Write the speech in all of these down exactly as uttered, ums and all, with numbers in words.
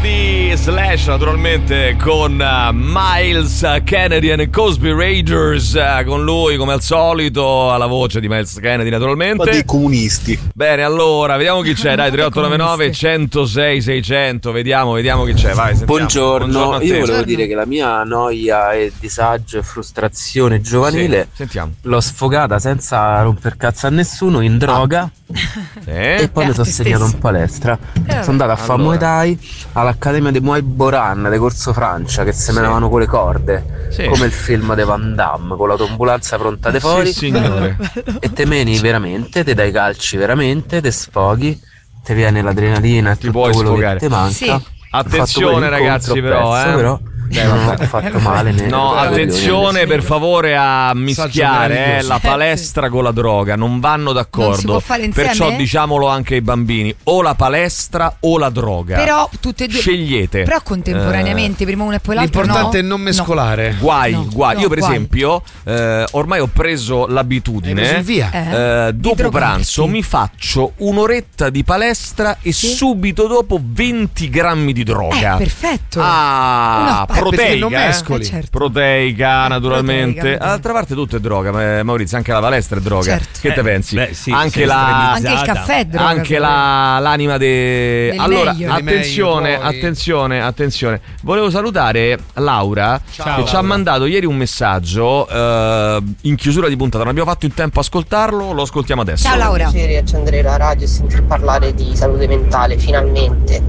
di Slash, naturalmente con uh, Miles Kennedy and Cosby Raiders, uh, con lui come al solito alla voce di Miles Kennedy, naturalmente. Ma dei comunisti. Bene, allora vediamo chi c'è, dai, tre otto nove nove uno zero sei sei zero zero, vediamo, vediamo chi c'è, vai, sentiamo. Buongiorno, Buongiorno a te. io volevo Buongiorno. dire che la mia noia e disagio e frustrazione giovanile Sì, sentiamo. l'ho sfogata senza romper cazzo a nessuno in droga. Sì. E poi Eh, mi sono te segnato stesso. in palestra. Eh, sono andato a fare allora. Muay Thai all'Accademia di Muay Boran di Corso Francia, che se Sì. menavano con le corde, Sì. come il film di Van Damme, con l'autoambulanza pronta de fuori. Sì, signore. E te meni veramente, te dai calci veramente, te sfoghi, te viene l'adrenalina e Ti tutto puoi quello sfogare. che ti manca. Sì. Ho Attenzione, fatto quell'incontro, ragazzi, ho però, perso, eh. però Beh, non vabbè. ho fatto male né No, né attenzione per favore a Messaggio mischiare eh, meraviglioso. la palestra con la droga, non vanno d'accordo. Non si può fare insieme? Perciò diciamolo anche ai bambini, o la palestra o la droga. Però tutte e due. Scegliete. Però contemporaneamente, prima uno e poi l'altro. L'importante no? è non mescolare. Guai, No, guai. no, Io per guai. esempio eh, ormai ho preso Hai l'abitudine preso il via. Eh. eh, dopo Di drogarti. pranzo mi faccio un'oretta di palestra e Sì. subito dopo venti grammi di droga. Eh, perfetto. Ah, Una- eh, perché proteica, non eh? mescoli. Eh, certo. Proteica, naturalmente. proteica, D'altra parte tutto è droga, ma- Maurizio, anche la palestra è droga. Certo. Che te Eh, pensi? beh, sì, anche se la Anche il caffè è droga. anche la, l'anima de... Del allora meglio. Del attenzione meglio, poi. attenzione attenzione volevo salutare Laura Ciao, che ci ha Laura. mandato ieri un messaggio eh, in chiusura di puntata, non abbiamo fatto in tempo a ascoltarlo, lo ascoltiamo adesso. Ciao Laura. piacere accendere la radio e sentir parlare di salute mentale, finalmente.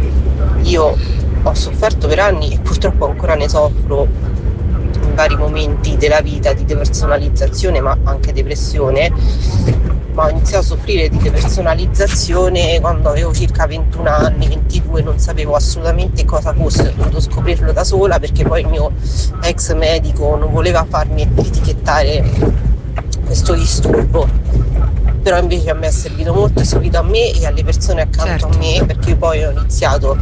Io ho sofferto per anni e purtroppo ancora ne soffro in vari momenti della vita di depersonalizzazione, ma anche depressione. Ma ho iniziato a soffrire di depersonalizzazione quando avevo circa ventuno anni, ventidue, non sapevo assolutamente cosa fosse, ho dovuto scoprirlo da sola perché poi il mio ex medico non voleva farmi etichettare questo disturbo. Però invece a me è servito molto, è servito a me e alle persone accanto Certo. a me, perché io poi ho iniziato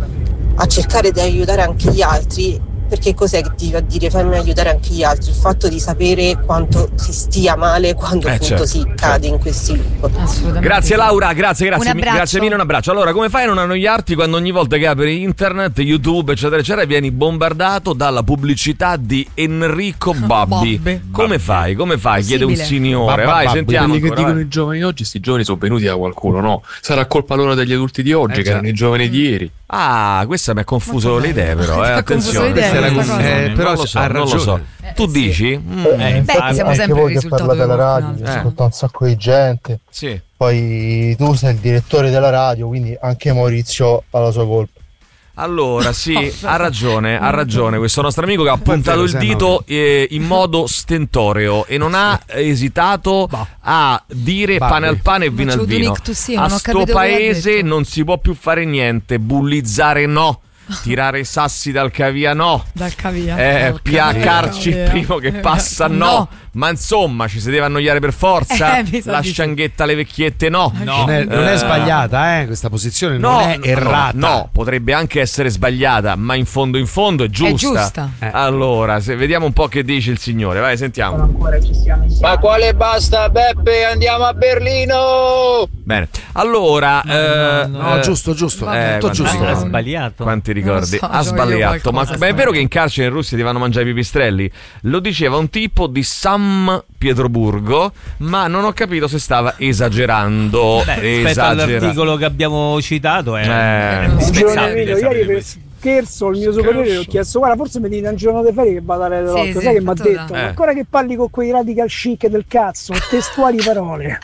a cercare di aiutare anche gli altri. Perché cos'è che ti va a dire fammi aiutare anche gli altri? Il fatto di sapere quanto si stia male quando Eh, appunto certo, si cade in questi loop. Assolutamente. Grazie sì. Laura, grazie, grazie, Un mi- abbraccio. grazie mille, un abbraccio. Allora, come fai a non annoiarti quando ogni volta che apri internet, YouTube, eccetera, eccetera, vieni bombardato dalla pubblicità di Enrico Babbi? Babbi. Come fai? Come fai? Chiede un Possibile. signore. Babba, Vai, babbi. sentiamo. Quelli che ancora, dicono vai. i giovani oggi, sti giovani sono venuti da qualcuno, no? Sarà colpa loro degli adulti di oggi, Eh, che già. erano i giovani di ieri. Ah, questa mi ha confuso Molto le idee, bello. però. Eh, Ti ha confuso attenzione. le idee, Questa era questa con- cosa. Eh, però non lo so, ha non lo ragione. so. Eh, Tu sì. dici? Mm, Beh, Eh, infatti siamo anche sempre voi il che risultato parlate alla di qualcun radio, altro. ascolta un sacco di gente, sì. poi tu sei il direttore della radio, quindi anche Maurizio ha la sua colpa. Allora, sì, ha ragione, ha ragione questo nostro amico che ha Poi è puntato vero, il sai, dito eh, in modo stentoreo e non ha esitato a dire Babbi. pane al pane e Ma vino al c'ho vino. Dunic, tu sì, A non ho sto capito cosa ha paese detto. non si può più fare niente, bullizzare no, tirare i sassi dal cavia no. Dal cavia. Eh, Dal piaccarci il cavia. primo che passa no. No. Ma insomma ci si deve annoiare per forza. Eh, mi sa La di sì. scianghetta alle vecchiette no. Non è, non è Eh, sbagliata, eh, questa posizione No, non è no, errata. no, potrebbe anche essere sbagliata, ma in fondo in fondo è giusta. giusta. Eh. Allora, se vediamo un po' che dice il signore, vai, sentiamo. Ma quale basta Beppe, andiamo a Berlino! Bene. Allora, eh, No, eh, giusto, giusto, Vabbè, eh, tutto quanti- giusto. Ha sbagliato. Quanti ricordi? Non lo so, ha c'ho io sbagliato. Ma, qualcosa ma è vero strano. che in carcere in Russia ti vanno a mangiare i pipistrelli? Lo diceva un tipo di San Pietroburgo, ma non ho capito se stava esagerando. Beh, rispetto Esagera- all'articolo che abbiamo citato è Eh. indispensabile Emilio, sapere ieri per questo. scherzo il mio superiore gli ho chiesto guarda forse mi dite un giorno di ferie che vado a Rete Sì, Lotto, sì, sai che mi ha fatto detto da- Eh. ancora che parli con quei radical chic del cazzo testuali parole.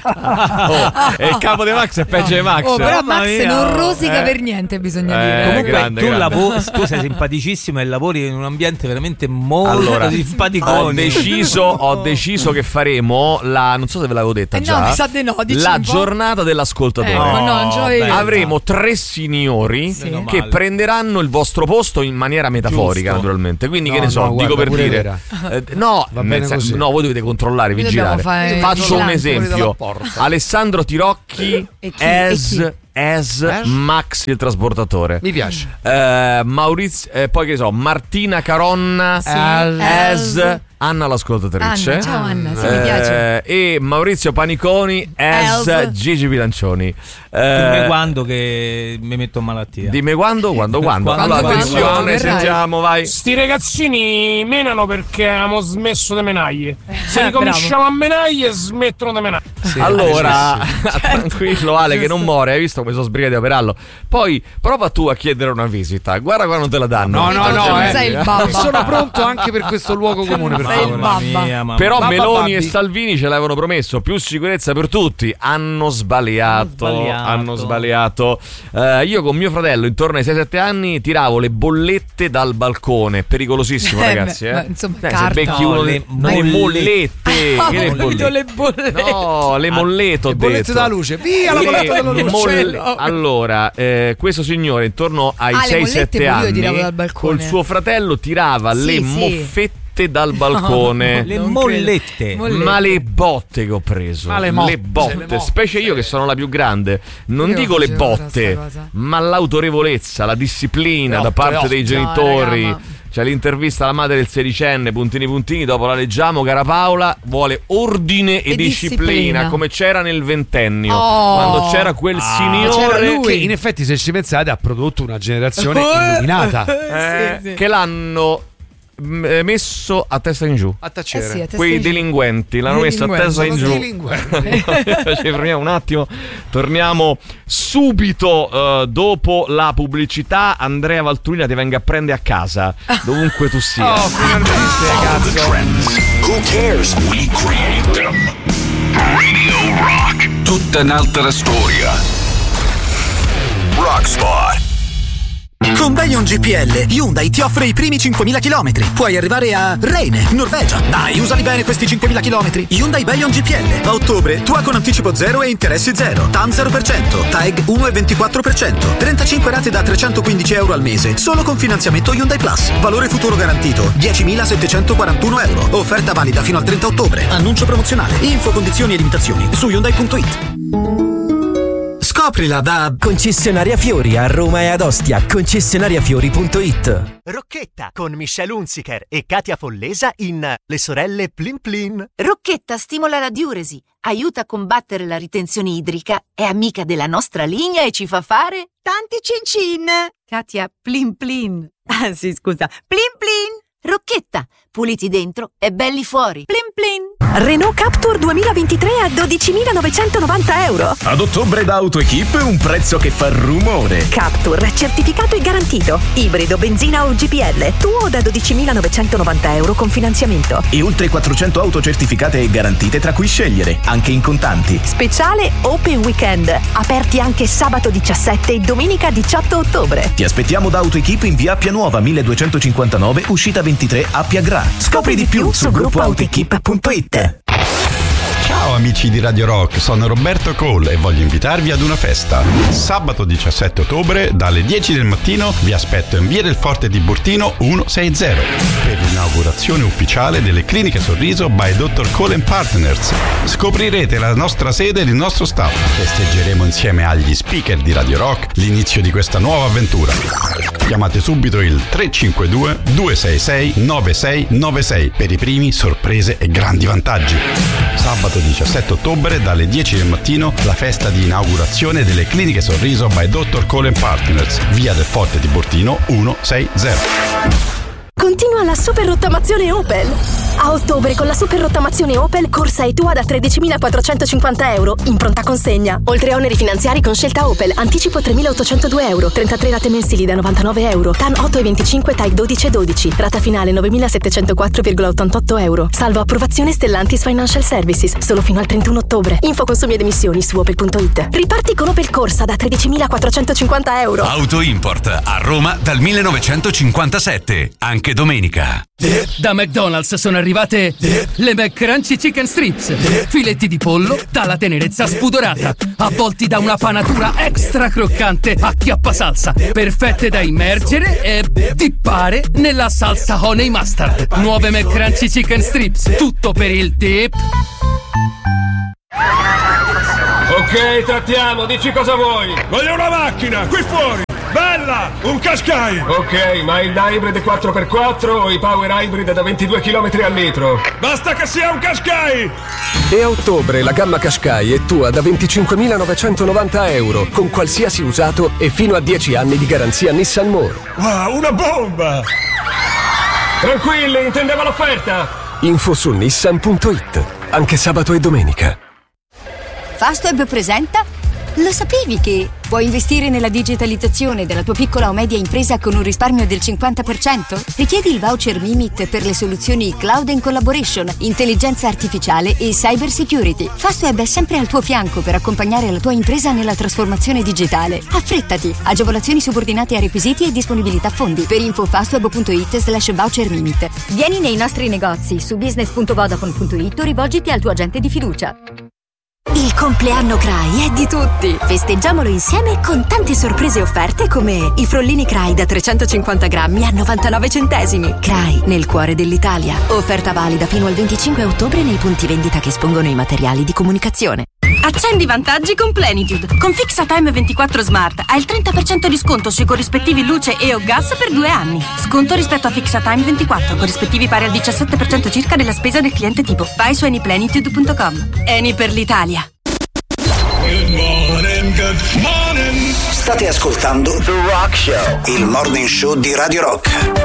Oh, e il capo di Max è peggio di Max. Oh, però Mamma Max mia. non rosica Eh. per niente, bisogna Eh, dire. Comunque grande, tu, grande. lavo- tu sei simpaticissimo e lavori in un ambiente veramente molto Allora, simpaticone. ho deciso, ho deciso che faremo la, non so se ve l'avevo detta Eh no, già, mi sa di no, dici la un po'. giornata dell'ascoltatore. Ecco, no, non ce l'avevi beh, detto. Avremo tre signori Sì. Meno che male. prenderanno il vostro posto in maniera metaforica, Giusto. naturalmente. Quindi, No, che ne so, no, guarda, dico per pure dire, vera. eh, no, Va nel bene sen- così. no, voi dovete controllare, Noi vigilare. dobbiamo fare Faccio un vigilanza esempio: fuori dalla porta. Alessandro Tirocchi E chi? as, E as Eh? Max il trasportatore. Mi piace. Eh, Maurizio, eh, poi che so, Martina Caronna Sì. as As Anna l'ascoltatrice. Anna, ciao Anna, sì, eh, mi piace. E Maurizio Paniconi as Els. Gigi Bilancioni. Dimmi Eh, quando che mi metto in malattia. Dimmi quando, quando, quando. Quando, Allora, quando, attenzione, quando, sentiamo, vai. Sti ragazzini menano perché abbiamo smesso di menaglie. Se Eh, ricominciamo a menaglie, smettono di menare. Sì, Allora, sì, sì. tranquillo Ale, che non muore, hai visto come sono sbrigati a operarlo. Poi prova tu a chiedere una visita, guarda qua non te la danno. No, no, no, non eh. sei il babba. Sono pronto anche per questo luogo comune, per Sei il favore. babba. Mia, mamma. Però Babba Meloni Babbi. e Salvini ce l'avevano promesso, più sicurezza per tutti. Hanno sbagliato. Hanno sbagliato. Hanno sbagliato. Eh, io con mio fratello intorno ai sei sette anni tiravo le bollette dal balcone. Pericolosissimo, Eh, ragazzi. beh, Eh. ma insomma, Dai, se carta. becchi No, uno le le, mollette. le mollette. Ah, che le ho capito bollette? le bollette. No, le mollette ho Le bollette detto. della luce, via la Le bolletta della luce. molle- Allora, eh, questo signore intorno ai Ah, le sei mollette sette pure io anni tiravo dal balcone. col suo fratello tirava Sì, le sì. moffette dal balcone. Le Non mollette. credo. Ma le botte che ho preso, Ma le le, motte, botte, le motte. specie io che sono la più grande, non Io dico le facevo botte, sta cosa. ma l'autorevolezza, la disciplina Le da otto, parte le dei otto. No, genitori. raga, ma- C'è l'intervista alla madre del sedicenne, puntini puntini, dopo la leggiamo, cara Paola, vuole ordine e, E disciplina, disciplina. come c'era nel ventennio, Oh. quando c'era quel C'era signore lui che in effetti, se ci pensate, ha prodotto una generazione Oh. illuminata. eh, Sì, sì. che l'hanno mm, messo a testa in giù. A Eh tacere. sì, a testa Quei in giù. delinquenti l'hanno messo a testa in giù. Delinquenti. Ci fermiamo un attimo, torniamo subito eh, dopo la pubblicità. Andrea Valturina ti venga a prendere a casa, dovunque tu sia. Oh, finalmente, cazzo. Who cares? We create them. Radio Rock. Tutta un'altra storia. Rockspot. Con Bayon G P L, Hyundai ti offre i primi cinquemila chilometri. Puoi arrivare a Reine, Norvegia. Dai, usali bene questi cinquemila chilometri. Hyundai Bayon G P L. A ottobre, tua con anticipo zero e interessi zero. T A N zero per cento, T A E G uno virgola ventiquattro per cento. trentacinque rate da trecentoquindici euro al mese. Solo con finanziamento Hyundai Plus. Valore futuro garantito diecimilasettecentoquarantuno euro. Offerta valida fino al trenta ottobre. Annuncio promozionale. Info, condizioni e limitazioni su Hyundai punto it. Scoprila da Concessionaria Fiori a Roma e ad Ostia. Concessionariafiori punto it. Rocchetta con Michelle Hunziker e Katia Follesa in Le sorelle Plin Plin. Rocchetta stimola la diuresi, aiuta a combattere la ritenzione idrica, è amica della nostra linea e ci fa fare tanti cin cin. Katia Plin Plin. Ah sì, scusa. Plin Plin. Rocchetta, puliti dentro e belli fuori. Plin Plin. Renault Captur duemilaventitré a dodicimilanovecentovanta euro. Ad ottobre da AutoEquip un prezzo che fa rumore. Captur, certificato e garantito. Ibrido, benzina o G P L. Tuo da dodicimilanovecentnovanta euro con finanziamento. E oltre quattrocento auto certificate e garantite, tra cui scegliere, anche in contanti. Speciale Open Weekend. Aperti anche sabato diciassette e domenica diciotto ottobre. Ti aspettiamo da AutoEquip in via Appia Nuova milleduecentocinquantanove, uscita ventitré Appia Gra. Scopri di più su gruppo autoequip punto it. Ciao amici di Radio Rock, sono Roberto Cole e voglio invitarvi ad una festa. Sabato diciassette ottobre dalle dieci del mattino vi aspetto in via del Forte Tiburtino centosessanta per l'inaugurazione ufficiale delle cliniche Sorriso by dottor Cole and Partners. Scoprirete la nostra sede e il nostro staff. Festeggeremo insieme agli speaker di Radio Rock l'inizio di questa nuova avventura. Chiamate subito il tre cinque due due sei sei nove sei nove sei per i primi, sorprese e grandi vantaggi. Sabato diciassette ottobre dalle dieci del mattino la festa di inaugurazione delle cliniche Sorriso by dottor Cole and Partners, via del Forte Tiburtino centosessanta. Continua la super rottamazione Opel. A ottobre con la super rottamazione Opel corsa e tua da tredicimilaquattrocentocinquanta euro in pronta consegna. Oltre a oneri finanziari con scelta Opel, anticipo tremilaottocentodue euro, trentatré rate mensili da novantanove euro, T A N otto virgola venticinque, T A E G dodici virgola dodici, rata finale novemilasettecentoquattro virgola ottantotto euro. Salvo approvazione Stellantis Financial Services, solo fino al trentuno ottobre. Info, consumi ed emissioni su opel punto it. Riparti con Opel Corsa da tredicimilaquattrocentocinquanta euro. Auto Import a Roma dal millenovecentocinquantasette, anche domenica. Da McDonald's sono arrivate le McCrunchy Chicken Strips, filetti di pollo dalla tenerezza spudorata, avvolti da una panatura extra croccante a chiappasalsa, perfette da immergere e dippare nella salsa honey mustard. Nuove McCrunchy Chicken Strips, tutto per il dip. Ok, trattiamo, dici cosa vuoi. Voglio una macchina, qui fuori. Bella! Un Qashqai! Ok, ma il hybrid quattro per quattro o i power hybrid da ventidue chilometri al litro? Basta che sia un Qashqai! E a ottobre la gamma Qashqai è tua da venticinquemilanovecentonovanta euro, con qualsiasi usato e fino a dieci anni di garanzia Nissan More. Wow, una bomba! Tranquilli, intendeva l'offerta! Info su nissan punto it, anche sabato e domenica. Fastweb presenta. Lo sapevi che puoi investire nella digitalizzazione della tua piccola o media impresa con un risparmio del cinquanta per cento? Richiedi il voucher Mimit per le soluzioni Cloud and Collaboration, intelligenza artificiale e cyber security. Fastweb è sempre al tuo fianco per accompagnare la tua impresa nella trasformazione digitale. Affrettati! Agevolazioni subordinate a requisiti e disponibilità fondi. Per info fastweb punto it slash voucher Mimit. Vieni nei nostri negozi su business punto vodafone punto it o rivolgiti al tuo agente di fiducia. Il compleanno Cray è di tutti. Festeggiamolo insieme con tante sorprese offerte come i frollini Cray da trecentocinquanta grammi a novantanove centesimi. Cray, nel cuore dell'Italia. Offerta valida fino al venticinque ottobre nei punti vendita che espongono i materiali di comunicazione. Accendi i vantaggi con Plenitude. Con Fixatime ventiquattro Smart hai il trenta per cento di sconto sui corrispettivi luce e o gas per due anni. Sconto rispetto a Fixatime ventiquattro, corrispettivi pari al diciassette per cento circa della spesa del cliente tipo. Vai su anyplenitude punto com. Eni per l'Italia. Good morning, good morning. State ascoltando The Rock Show, il morning show di Radio Rock.